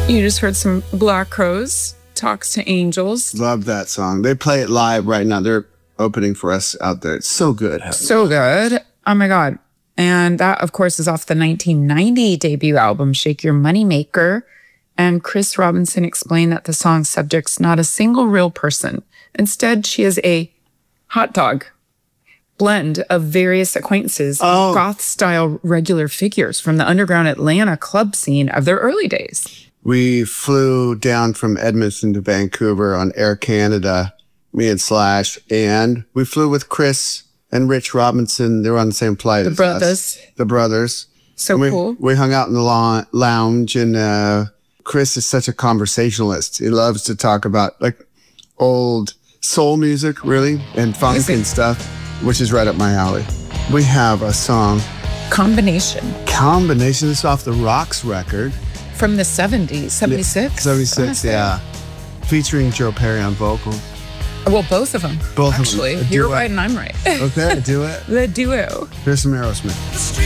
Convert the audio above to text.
You just heard some Black Crowes, Talks to Angels. Love that song. They play it live right now. They're opening for us out there. It's so good. So good. Oh my God. And that, of course, is off the 1990 debut album, Shake Your Moneymaker. And Chris Robinson explained that the song's subject's not a single real person. Instead, she is a hot dog blend of various acquaintances, goth-style regular figures from the underground Atlanta club scene of their early days. We flew down from Edmonton to Vancouver on Air Canada, me and Slash, and we flew with Chris and Rich Robinson. They were on the same flight as us. The brothers. So cool. We hung out in the lounge, and Chris is such a conversationalist. He loves to talk about like old soul music, really, and funk and stuff, which is right up my alley. We have a song. Combination. This is off the Rocks record. From the 70s, 76? 76, yeah. Featuring Joe Perry on vocal. Well, both of them. Both actually. of them. You're right and I'm right. Okay, do it. The duo. Here's some Aerosmith.